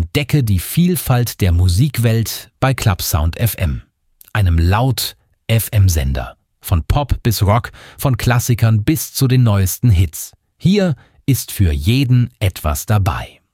Entdecke die Vielfalt der Musikwelt bei Clubsound FM, einem Laut-FM-Sender. Von Pop bis Rock, von Klassikern bis zu den neuesten Hits. Hier ist für jeden etwas dabei.